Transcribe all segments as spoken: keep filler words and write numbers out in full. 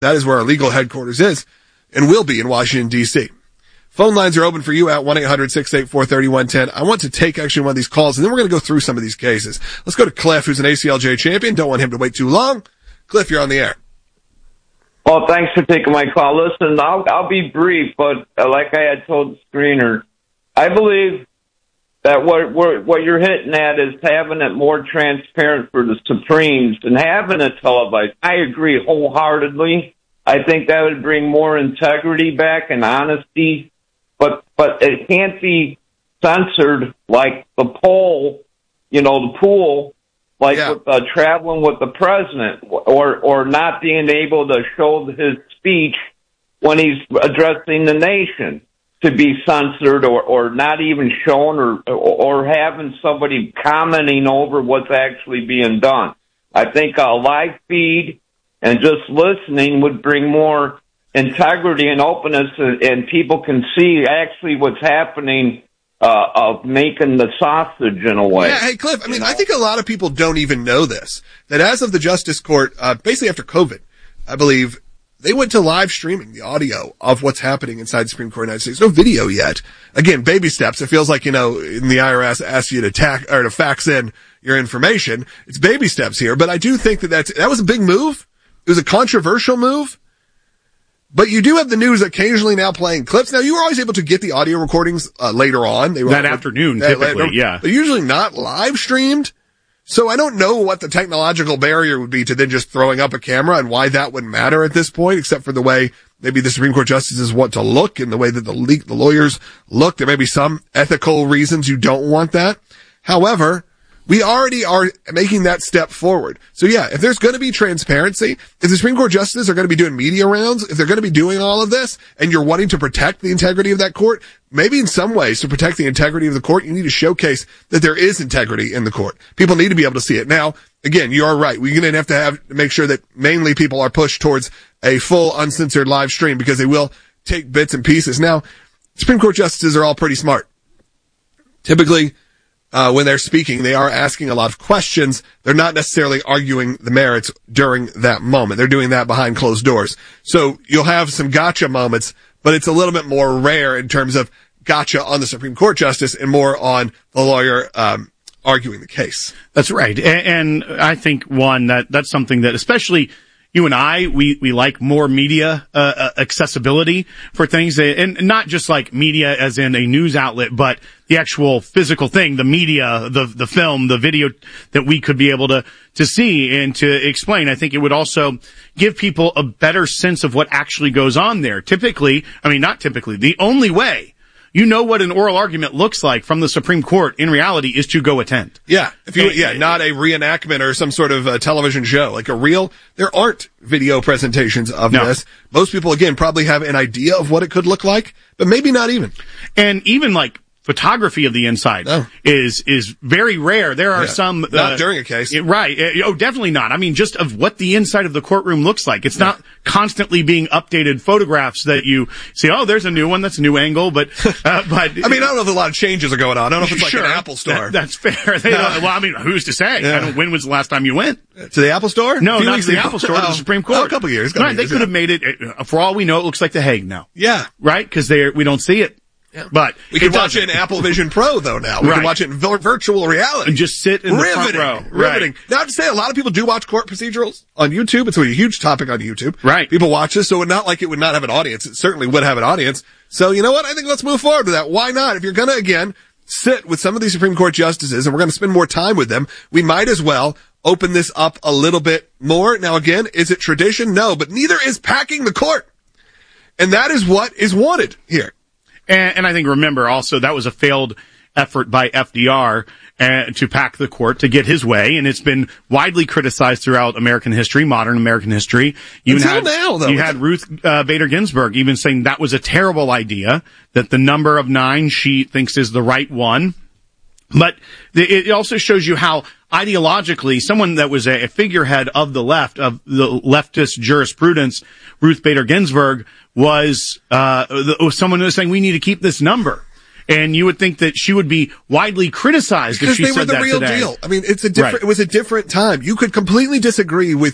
That is where our legal headquarters is and will be in Washington, D C Phone lines are open for you at one eight hundred six eight four three one one zero. I want to take actually one of these calls, and then we're going to go through some of these cases. Let's go to Cliff, who's an A C L J champion. Don't want him to wait too long. Cliff, you're on the air. Well, thanks for taking my call. Listen, I'll, I'll be brief, but uh, like I had told the screener, I believe that what, what what you're hitting at is having it more transparent for the Supremes and having it televised. I agree wholeheartedly. I think that would bring more integrity back and honesty. But but it can't be censored like the poll, you know, the pool, like yeah. with, uh, traveling with the president, or or not being able to show his speech when he's addressing the nation to be censored, or, or not even shown, or or having somebody commenting over what's actually being done. I think a live feed and just listening would bring more integrity and openness, and, and people can see actually what's happening, uh, of making the sausage in a way. Yeah, hey, Cliff, I mean, you know? I think a lot of people don't even know this, that as of the Justice Court, uh, basically after COVID, I believe, they went to live streaming the audio of what's happening inside the Supreme Court of the United States. No video yet. Again, baby steps. It feels like, you know, in the I R S asks you to tack, or to fax in your information. It's baby steps here, but I do think that that's, that was a big move. It was a controversial move. But you do have the news occasionally now playing clips. Now, you were always able to get the audio recordings uh, later on. They were that afternoon, that, typically, later, yeah. They're usually not live streamed. So I don't know what the technological barrier would be to then just throwing up a camera, and why that would matter at this point, except for the way maybe the Supreme Court justices want to look and the way that the, le- the lawyers look. There may be some ethical reasons you don't want that. However, we already are making that step forward. So yeah, if there's going to be transparency, if the Supreme Court justices are going to be doing media rounds, if they're going to be doing all of this, and you're wanting to protect the integrity of that court, maybe in some ways to protect the integrity of the court, you need to showcase that there is integrity in the court. People need to be able to see it. Now, again, you are right. We're going to have to have to make sure that mainly people are pushed towards a full uncensored live stream, because they will take bits and pieces. Now, Supreme Court justices are all pretty smart. Typically, Uh, when they're speaking, they are asking a lot of questions. They're not necessarily arguing the merits during that moment. They're doing that behind closed doors. So you'll have some gotcha moments, but it's a little bit more rare in terms of gotcha on the Supreme Court justice and more on the lawyer, um, arguing the case. That's right. And, and I think, one, that that's something that especially you and I, we, we like more media, uh, accessibility for things, and not just like media as in a news outlet, but the actual physical thing, the media, the, the film, the video that we could be able to, to see and to explain. I think it would also give people a better sense of what actually goes on there. Typically, I mean, not typically, the only way you know what an oral argument looks like from the Supreme Court in reality is to go attend. Yeah. If you, yeah, not a reenactment or some sort of uh, television show, like a real, there aren't video presentations of no. this. Most people, again, probably have an idea of what it could look like, but maybe not even. And even like photography of the inside oh. is is very rare. There are yeah. some not uh, during a case, right? Uh, oh, definitely not. I mean, just of what the inside of the courtroom looks like. It's yeah. not constantly being updated photographs that you see. Oh, there's a new one. That's a new angle. But uh, but I mean, I don't know if a lot of changes are going on. I don't know if it's like sure, an Apple store. That, that's fair. They yeah. don't, well, I mean, who's to say? Yeah. I don't, when was the last time you went to the Apple store? No, not to the ago. Apple store. Oh. To the Supreme Court. Oh, a couple of years. Couple right, years, they could yeah. have made it. Uh, for all we know, it looks like the Hague now. Yeah, right, because they we don't see it. Yeah. But we can watch it in Apple Vision Pro though now. We right. can watch it in vir- virtual reality. And just sit in riveting, the front row. Riveting. Right. Now, to say a lot of people do watch court procedurals on YouTube. It's a huge topic on YouTube. Right. People watch this, so it's not like it would not have an audience. It certainly would have an audience. So, you know what? I think let's move forward with that. Why not? If you're gonna, again, sit with some of these Supreme Court justices and we're gonna spend more time with them, we might as well open this up a little bit more. Now, again, is it tradition? No, but neither is packing the court. And that is what is wanted here. And, and I think, remember, also, that was a failed effort by F D R uh, to pack the court to get his way, and it's been widely criticized throughout American history, modern American history. You Until had, now, though. You had Ruth uh, Bader Ginsburg even saying that was a terrible idea, that the number of nine she thinks is the right one. But it also shows you how ideologically someone that was a figurehead of the left, of the leftist jurisprudence, Ruth Bader Ginsburg, was uh someone who was saying we need to keep this number. And you would think that she would be widely criticized because if she they said were the that real today. Deal. I mean, it's a different, right. it was a different time. You could completely disagree with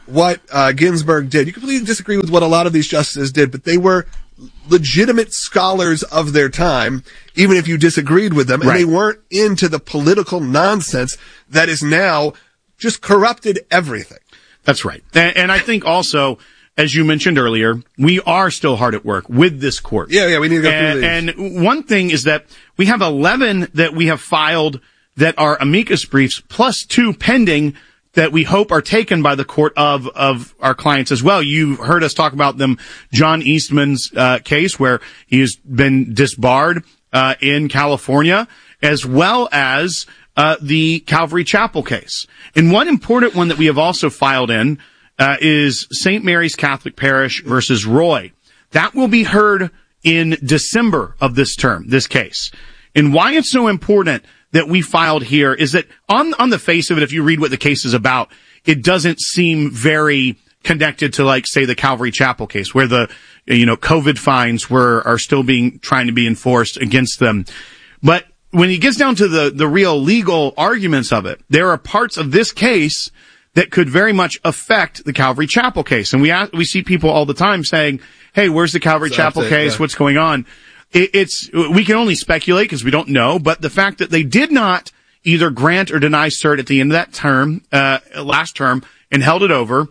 what uh, Ginsburg did. You completely disagree with what a lot of these justices did, but they were legitimate scholars of their time, even if you disagreed with them, and right. they weren't into the political nonsense that is now just corrupted everything. That's right. And, and I think also, as you mentioned earlier, we are still hard at work with this court. Yeah, yeah, we need to go and, through these. And one thing is that we have eleven that we have filed that are amicus briefs, plus two pending that we hope are taken by the court of, of our clients as well. You've heard us talk about them, John Eastman's, uh, case where he has been disbarred, uh, in California, as well as, uh, the Calvary Chapel case. And one important one that we have also filed in, uh, is Saint Mary's Catholic Parish versus Roy. That will be heard in December of this term, this case. And why it's so important that we filed here is that on, on the face of it, if you read what the case is about, it doesn't seem very connected to, like, say, the Calvary Chapel case, where the, you know, COVID fines were, are still being, trying to be enforced against them. But when it gets down to the, the real legal arguments of it, there are parts of this case that could very much affect the Calvary Chapel case. And we ask, we see people all the time saying, hey, where's the Calvary so Chapel it, case? Yeah. What's going on? It's, we can only speculate because we don't know, but the fact that they did not either grant or deny cert at the end of that term, uh, last term, and held it over,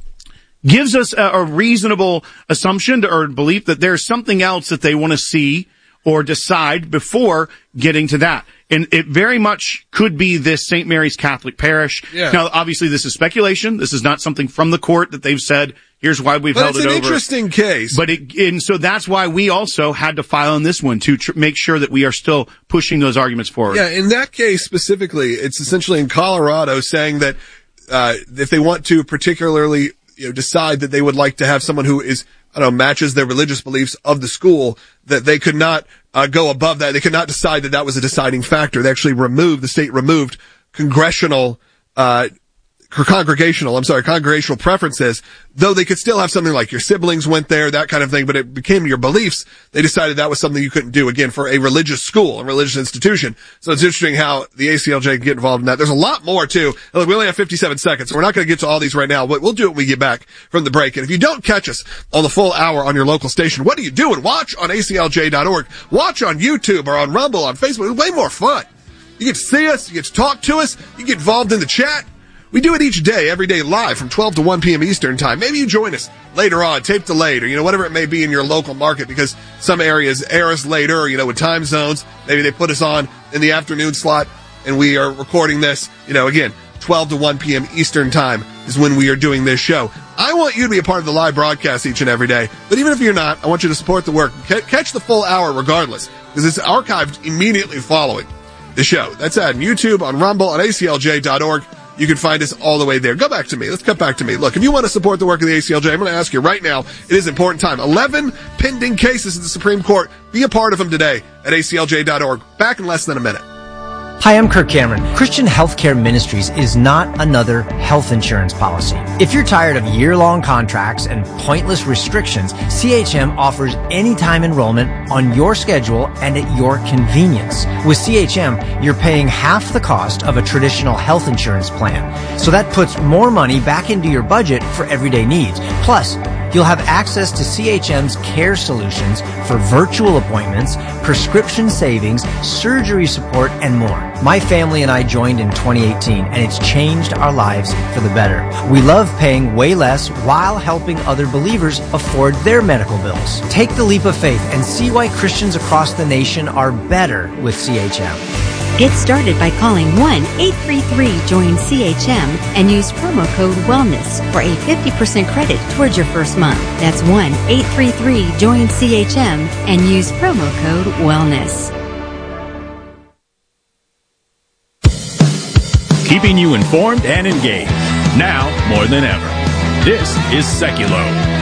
gives us a, a reasonable assumption to, or belief that there's something else that they want to see or decide before getting to that. And it very much could be this Saint Mary's Catholic Parish. Yeah. Now, obviously, this is speculation. This is not something from the court that they've said, here's why we've but held it over. But it's an interesting case. But it, and so that's why we also had to file on this one to tr- make sure that we are still pushing those arguments forward. Yeah, in that case specifically, it's essentially in Colorado saying that, uh, if they want to particularly, you know, decide that they would like to have someone who is, I don't know, matches their religious beliefs of the school, that they could not, uh, go above that. They could not decide that that was a deciding factor. They actually removed, the state removed congressional, uh, congregational, I'm sorry, congregational preferences, though they could still have something like your siblings went there, that kind of thing, but it became your beliefs. They decided that was something you couldn't do, again, for a religious school, a religious institution. So it's interesting how the A C L J can get involved in that. There's a lot more, too. Look, we only have fifty-seven seconds, so we're not going to get to all these right now, but we'll do it when we get back from the break. And if you don't catch us on the full hour on your local station, what are you doing? Watch on A C L J dot org. Watch on YouTube or on Rumble, on Facebook. It's way more fun. You get to see us, you get to talk to us, you get involved in the chat. We do it each day, every day, live from twelve to one p.m. Eastern time. Maybe you join us later on, tape delayed, or, you know, whatever it may be in your local market, because some areas air us later, you know, with time zones. Maybe they put us on in the afternoon slot, and we are recording this, you know, again, twelve to one p.m. Eastern time is when we are doing this show. I want you to be a part of the live broadcast each and every day, but even if you're not, I want you to support the work. Catch the full hour regardless, because it's archived immediately following the show. That's on YouTube, on Rumble, on A C L J dot org. You can find us all the way there. Go back to me. Let's cut back to me. Look, if you want to support the work of the A C L J, I'm going to ask you right now, it is important time. eleven pending cases in the Supreme Court. Be a part of them today at A C L J dot org. Back in less than a minute. Hi, I'm Kirk Cameron. Christian Healthcare Ministries is not another health insurance policy. If you're tired of year-long contracts and pointless restrictions, C H M offers anytime enrollment on your schedule and at your convenience. With C H M, you're paying half the cost of a traditional health insurance plan. So that puts more money back into your budget for everyday needs. Plus, you'll have access to C H M's care solutions for virtual appointments, prescription savings, surgery support, and more. My family and I joined in twenty eighteen, and it's changed our lives for the better. We love paying way less while helping other believers afford their medical bills. Take the leap of faith and see why Christians across the nation are better with C H M. Get started by calling one eight three three join C H M and use promo code WELLNESS for a fifty percent credit towards your first month. That's one eight three three join C H M and use promo code WELLNESS. Keeping you informed and engaged, now more than ever. This is Seculo.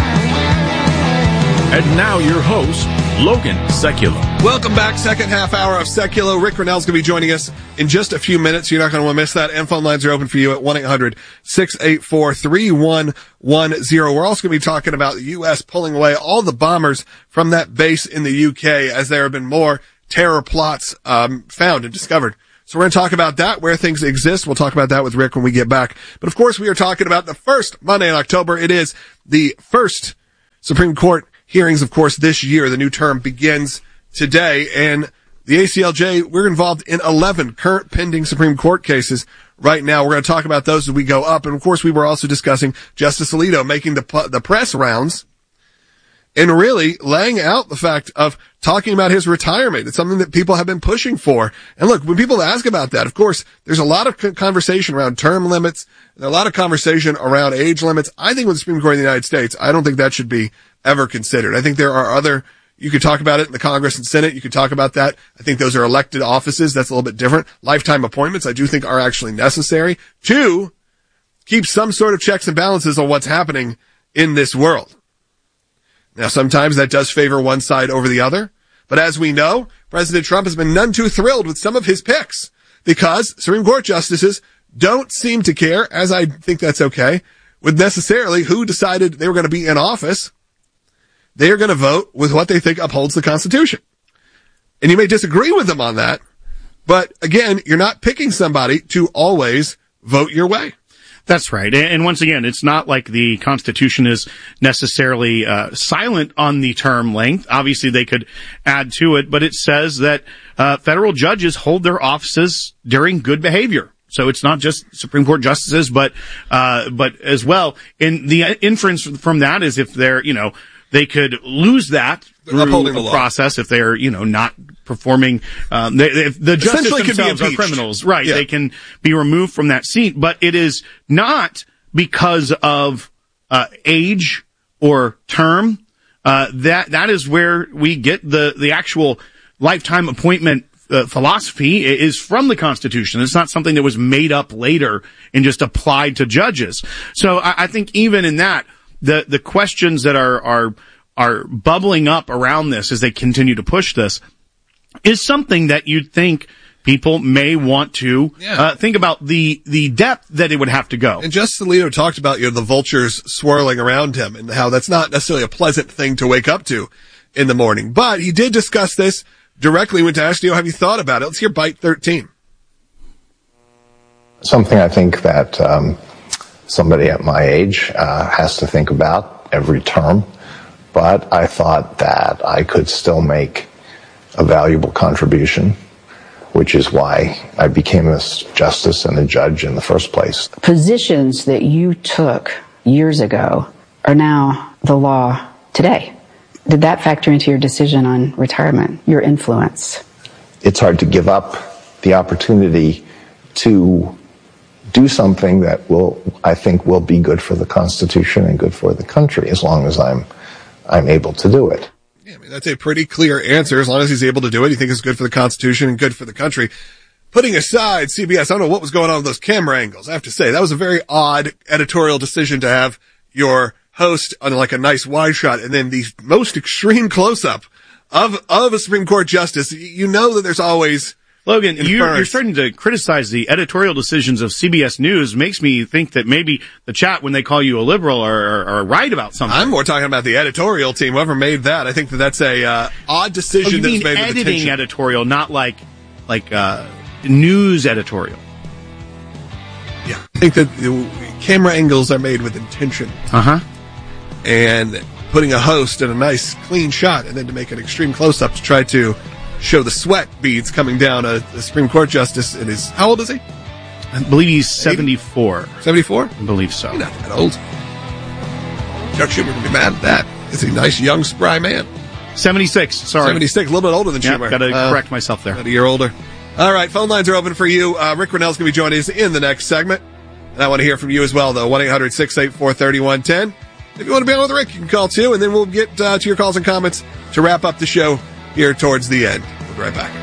And now your host, Logan Seculo. Welcome back. Second half hour of Seculo. Rick Rennell's going to be joining us in just a few minutes. You're not going to want to miss that. And phone lines are open for you at one eight hundred six eight four three one one zero. We're also going to be talking about the U S pulling away all the bombers from that base in the U K as there have been more terror plots um, found and discovered So we're going to talk about that, where things exist. We'll talk about that with Rick when we get back. But of course, we are talking about the first Monday in October. It is the first Supreme Court hearings, of course, this year. The new term begins today, and the A C L J, we're involved in eleven current pending Supreme Court cases right now. We're going to talk about those as we go up. And of course, we were also discussing Justice Alito making the the press rounds and really laying out the fact of talking about his retirement. It's something that people have been pushing for. And look, when people ask about that, of course, there's a lot of conversation around term limits. There's a lot of conversation around age limits. I think with the Supreme Court of the United States, I don't think that should be ever considered. I think there are other, you could talk about it in the Congress and Senate. You could talk about that. I think those are elected offices. That's a little bit different. Lifetime appointments, I do think, are actually necessary to keep some sort of checks and balances on what's happening in this world. Now, sometimes that does favor one side over the other. But as we know, President Trump has been none too thrilled with some of his picks because Supreme Court justices don't seem to care, as I think that's okay, with necessarily who decided they were going to be in office. They are going to vote with what they think upholds the Constitution. And you may disagree with them on that, but again, you're not picking somebody to always vote your way. That's right. And once again, it's not like the Constitution is necessarily uh, silent on the term length. Obviously, they could add to it, but it says that uh, federal judges hold their offices during good behavior. So it's not just Supreme Court justices, but uh but as well. And the inference from that is if they're, you know, they could lose that through the process if they're, you know, not performing. Um, they, if the justices themselves are criminals, right? Yeah. They can be removed from that seat, but it is not because of uh age or term. Uh That that is where we get the the actual lifetime appointment uh, philosophy is from the Constitution. It's not something that was made up later and just applied to judges. So I, I think even in that, the the questions that are are are bubbling up around this as they continue to push this is something that you'd think people may want to yeah. uh, think about the the depth that it would have to go. And Justice Alito talked about, you know, the vultures swirling around him and how that's not necessarily a pleasant thing to wake up to in the morning. But he did discuss this directly. Went to ask you, have you thought about it? Let's hear Bite thirteen. Something I think that um, somebody at my age uh, has to think about every term. But I thought that I could still make a valuable contribution, which is why I became a justice and a judge in the first place. Positions that you took years ago are now the law today. Did that factor into your decision on retirement, your influence? It's hard to give up the opportunity to do something that will, I think, will be good for the Constitution and good for the country, as long as I'm I'm able to do it. Yeah, I mean, that's a pretty clear answer. As long as he's able to do it, you think it's good for the Constitution and good for the country. Putting aside C B S, I don't know what was going on with those camera angles. I have to say, that was a very odd editorial decision to have your host on like a nice wide shot and then the most extreme close-up of, of a Supreme Court justice. You know that there's always... Logan, you're, you're starting to criticize the editorial decisions of C B S News. Makes me think that maybe the chat, when they call you a liberal, are, are, are right about something. I'm more talking about the editorial team, whoever made that. I think that that's a uh, odd decision. Oh, you mean that's made editing with attention. Editorial, not like like uh, news editorial. Yeah, I think that the camera angles are made with intention. Uh huh. And putting a host in a nice, clean shot, and then to make an extreme close-up to try to show the sweat beads coming down a, a Supreme Court justice. It is, how old is he? I believe he's seventy-four. seventy-four? I believe so. He's not that old. Chuck Schumer would be mad at that. He's a nice, young, spry man. seventy-six, sorry. seventy-six, a little bit older than yep, Schumer. Got to uh, correct myself there. About a year older. All right, phone lines are open for you. Uh, Rick Grenell's going to be joining us in the next segment. And I want to hear from you as well, though. one eight hundred six eight four three one one zero. If you want to be on with Rick, you can call too, and then we'll get uh, to your calls and comments to wrap up the show here towards the end. We'll be right back.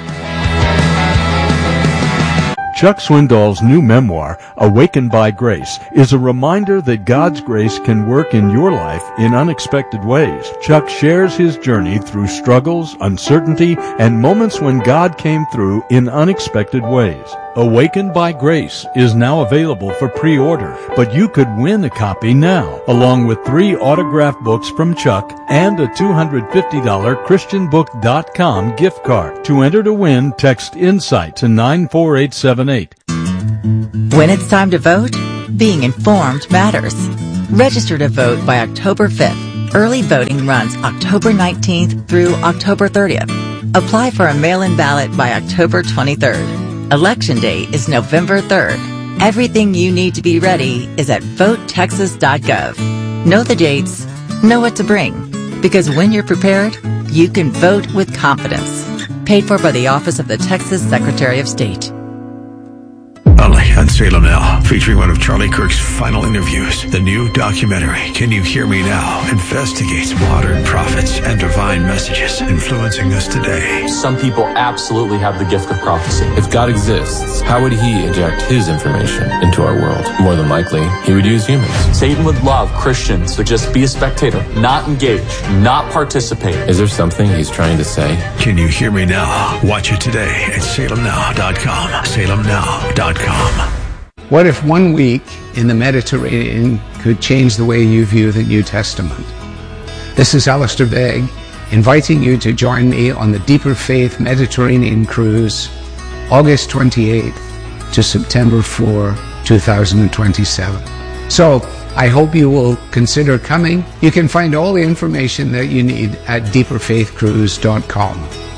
Chuck Swindoll's new memoir, Awakened by Grace, is a reminder that God's grace can work in your life in unexpected ways. Chuck shares his journey through struggles, uncertainty, and moments when God came through in unexpected ways. Awakened by Grace is now available for pre-order, but you could win a copy now, along with three autographed books from Chuck and a two hundred fifty dollars Christian Book dot com gift card. To enter to win, text INSIGHT to nine four eight seven eight. When it's time to vote, being informed matters. Register to vote by October fifth. Early voting runs October nineteenth through October thirtieth. Apply for a mail-in ballot by October twenty-third. Election Day is November third. Everything you need to be ready is at vote texas dot gov. Know the dates, know what to bring, because when you're prepared, you can vote with confidence. Paid for by the Office of the Texas Secretary of State. Only on Salem Now, featuring one of Charlie Kirk's final interviews. The new documentary, Can You Hear Me Now?, investigates modern prophets and divine messages influencing us today. Some people absolutely have the gift of prophecy. If God exists, how would he inject his information into our world? More than likely, he would use humans. Satan would love Christians to just be a spectator, not engage, not participate. Is there something he's trying to say? Can You Hear Me Now? Watch it today at salem now dot com. salem now dot com. What if one week in the Mediterranean could change the way you view the New Testament? This is Alistair Begg, inviting you to join me on the Deeper Faith Mediterranean Cruise, August twenty-eighth to September fourth, two thousand twenty-seven. So, I hope you will consider coming. You can find all the information that you need at deeper faith cruise dot com.